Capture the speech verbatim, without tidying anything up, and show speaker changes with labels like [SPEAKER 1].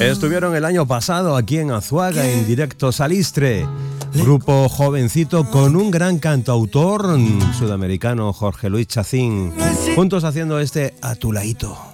[SPEAKER 1] Estuvieron el año pasado aquí en Azuaga, en directo Salistre, grupo jovencito con un gran cantautor sudamericano, Jorge Luis Chacín, juntos haciendo este A tu Laito.